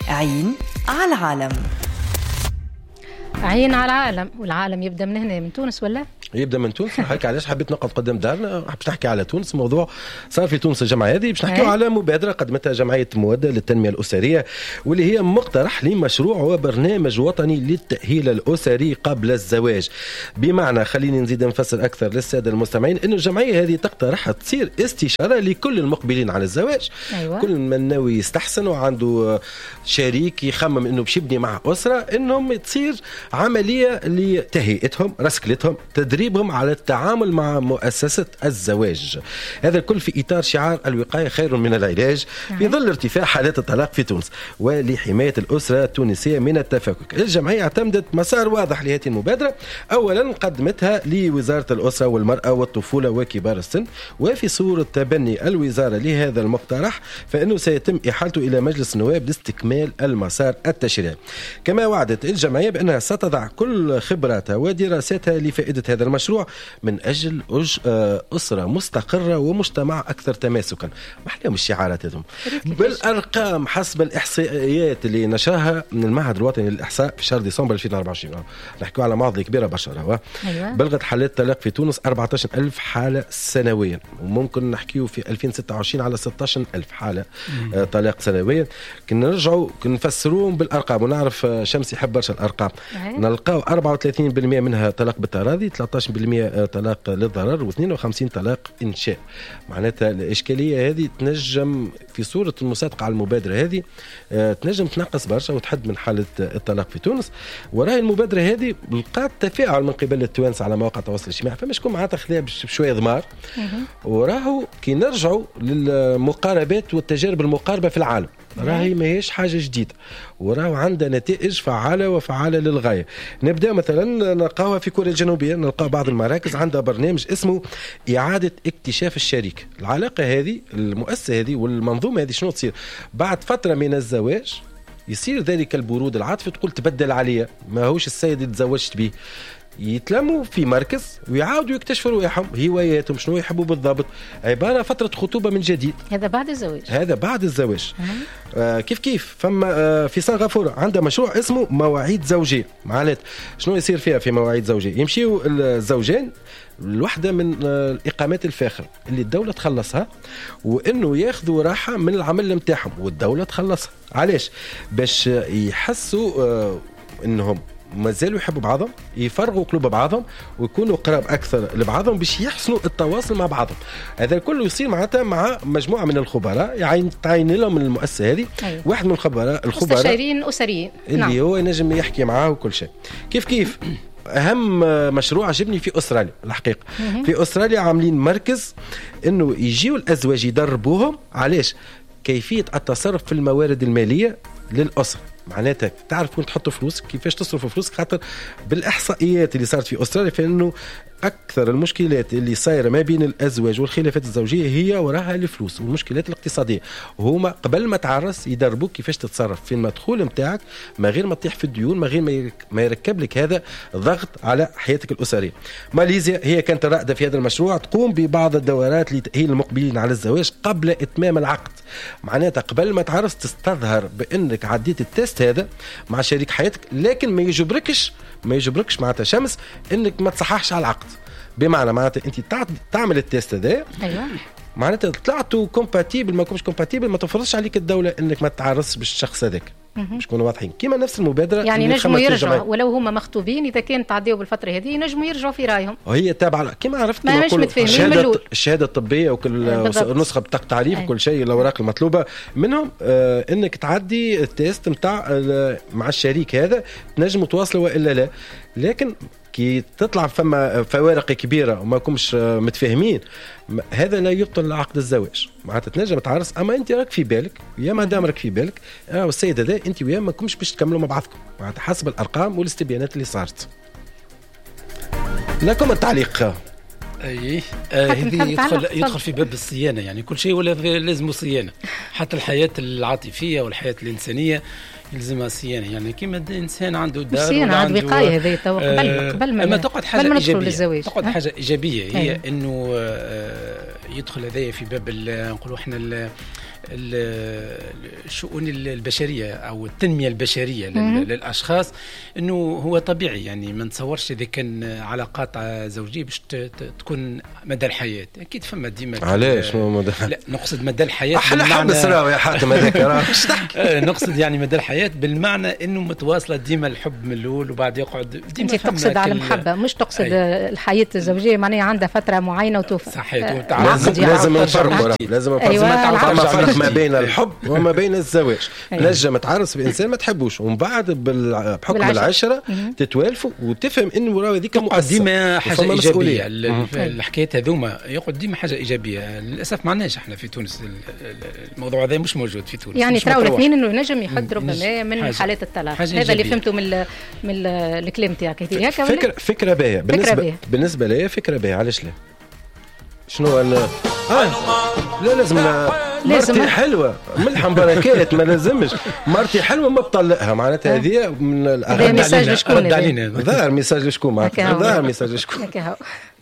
عين على العالم. عين على العالم، والعالم يبدأ من هنا من تونس ولا؟ يبدا من تونس. هيك علاش حبيت نقعد قدام دارنا، باش نحكي على تونس. موضوع صار في تونس الجمعه هذه، باش نحكيو على مبادره قدمتها جمعيه موده للتنميه الاسريه، واللي هي مقترح لمشروع وبرنامج وطني للتاهيل الاسري قبل الزواج. بمعنى خليني نزيد نفسر اكثر للساده المستمعين، انه الجمعيه هذه تقترح تصير استشاره لكل المقبلين على الزواج. أيوة. كل من ناوي يستحسن وعنده شريك يخمم انه باش يبني مع اسره، انهم تصير عمليه لتهيئتهم، رسكلتهم، تدريبهم على التعامل مع مؤسسة الزواج. هذا الكل في إطار شعار الوقاية خير من العلاج، في ظل ارتفاع حالات الطلاق في تونس، ولحماية الأسرة التونسية من التفكك. الجمعية اعتمدت مسار واضح لهذه المبادرة. أولا قدمتها لوزارة الأسرة والمرأة والطفولة وكبار السن، وفي صورة تبني الوزارة لهذا المقترح فإنه سيتم إحالته إلى مجلس النواب لاستكمال المسار التشريعي. كما وعدت الجمعية بأنها ستضع كل خبراتها ودراساتها لفائدة هذا المشروع من أجل أسرة مستقرة ومجتمع أكثر تماسكا. ما أحلاهم الشعارات هذم بالأرقام. حسب الإحصائيات اللي نشرها من المعهد الوطني للإحصاء في شهر ديسمبر 2024، نحكي على معضلة كبيرة برشا. أيوة. بلغت حالات طلاق في تونس 14,000 حالة سنويا، وممكن نحكيه في 2026 على 16,000 حالة طلاق سنويا. كنرجعوا كنفسروهم بالأرقام، ونعرف شمس يحب برشا الأرقام. نلقاو 34% منها طلاق بالتراضي، 13% طلاق للضرر، و52 طلاق إنشاء. معناتها الإشكالية هذه تنجم في صورة المصادقة على المبادرة هذه تنجم تنقص برشا وتحد من حالة الطلاق في تونس. وراي المبادرة هذه لقات تفاعل من قبل التوانسة على مواقع التواصل الاجتماعي، فما شكون معناتها خذها بشوية ضمار. وراهو كي نرجعوا للمقاربات والتجارب المقاربة في العالم، راهي ما هيش حاجة جديدة، وراهو عندها نتائج فعالة وفعالة للغاية. نبدأ مثلا نلقاها في كوريا الجنوبية، نلقى بعض المراكز عندها برنامج اسمه إعادة اكتشاف الشريك. العلاقة هذه، المؤسسة هذه والمنظومة هذه شنو تصير؟ بعد فترة من الزواج يصير ذلك البرود العاطفي، تقول تبدل عليا، ما هوش السيد اللي تزوجت به. يتلموا في مركز ويعاودوا يكتشفوا رواحهم، هواياتهم شنو يحبوا بالضبط. عبارة فترة خطوبة من جديد. هذا بعد الزواج. هذا بعد الزواج. كيف فما في سنغافورة عندها مشروع اسمه مواعيد زوجية. معناته شنو يصير فيها في مواعيد زوجية؟ يمشيوا الزوجين الوحدة من الإقامات الفاخرة اللي الدولة تخلصها، وإنه ياخذوا راحة من العمل متاعهم والدولة تخلصها. علاش؟ باش يحسوا إنهم ما زالوا يحبوا بعضهم، يفرغوا قلوب بعضهم، ويكونوا قراب أكثر لبعضهم باش يحسنوا التواصل مع بعضهم. هذا كله يصير معناتها مع مجموعة من الخبراء، تعين لهم من المؤسسة هذه. أيوة. واحد من الخبراء مستشارين أسريين اللي هو ينجم يحكي معاه وكل شيء. كيف أهم مشروع عجبني في أستراليا الحقيقة. في أستراليا عاملين مركز إنه يجيوا الأزواج يدربوهم علاش كيفية التصرف في الموارد المالية للأسرة. معناتها تعرف وين تحط فلوسك، كيفاش تصرف فلوسك، خاطر بالإحصائيات اللي صارت في أستراليا فإنه أكثر المشكلات اللي صايرة ما بين الأزواج والخلافات الزوجية هي وراها الفلوس والمشكلات الاقتصادية. وهما قبل ما تعرس يدربوك كيفاش تتصرف في المدخول متاعك ما غير ما تطيح في الديون، ما غير ما يركب لك هذا ضغط على حياتك الأسرية. ماليزيا هي كانت الرائدة في هذا المشروع، تقوم ببعض الدورات لتأهيل المقبلين على الزواج قبل إتمام العقد. معناتها قبل ما تعرس تستظهر بأنك عديت التست هذا مع شريك حياتك، لكن ما يجبركش معناتها شمس انك ما تصححش على العقد. بمعنى معناتها انت تعمل التست هذا. ايوه. معناتها طلعتوا كومباتيبل، ما كنتش كومباتيبل، ما تفرضش عليك الدوله انك ما تعرسش بالشخص هذاك. باش نكونوا واضحين. كيما نفس المبادره يعني نجموا يرجعوا ولو هما مخطوبين، اذا كان تعديوا بالفتره هذه نجموا يرجعوا في رايهم. وهي تابعه كيما عرفت الشهاده الطبيه وكل نسخه بطاقه تعريف وكل شيء، الاوراق المطلوبه منهم انك تعدي التيست نتاع مع الشريك هذا، تنجموا تواصلوا والا لا. لكن كي تطلع فما فوارق كبيره وما كمش متفاهمين، هذا لا يبطل عقد الزواج. معناتها تنجم تعرس، اما انت راك في بالك يا ما دام راك في بالك والسيد هذا انت وياه ما كمش باش تكملوا مع بعضكم. معناتها حسب الارقام والاستبيانات اللي صارت. لكم التعليق. هذه يدخل في باب الصيانه، يعني كل شيء ولا لازم صيانه، حتى الحياه العاطفيه والحياه الانسانيه يلزمها صيانه. يعني كيما الانسان عنده دار صيانه عنده وقايه، هذه قبل ما تقعد حاجه ايجابيه، تقعد حاجه ايجابيه هي انه يدخل هذايا في باب نقولوا احنا الشؤون البشرية أو التنمية البشرية للأشخاص، أنه هو طبيعي يعني ما نتصورش إذا كان علاقات زوجية باش تكون مدى الحياة. أكيد فما ديما علاش مدى الحياة؟ لا نقصد مدى الحياة أحلى حبس راهو يا حاتم هذاك راهو نقصد يعني مدى الحياة بالمعنى أنه متواصلة ديما الحب من الأول وبعد يقعد ديما. أنت تقصد على المحبة مش تقصد الحياة الزوجية معناها عندها فترة معينة وتوفى. صحيح. لازم نفرقوا لازم فرق ما بين الحب وما بين الزواج. نجم تعرس بإنسان ما تحبوش ومن بعد بحكم العشرة تتوالفوا وتفهم انه راهو هذيك مؤسسه ديما حاجه ايجابيه. الحكايات هذوما يقعد ديما حاجه ايجابيه. للاسف ما عندناش احنا في تونس الموضوع هذا مش موجود في تونس. يعني تراو الاثنين انه ينجم يحد ربما من حالات الطلاق. هذا اللي فهمته من الكلام تاعك هكا. فكره باهيه بالنسبه لي فكره باهيه. علاش لا؟ شنو لا لازم مرتي حلوه ملحم بركات ما لازمش مرتي حلوه ما بطلقها معناتها هذه من ميساج لشكون ظاهر ميساج لشكون معناتها ظاهر ميساج لشكون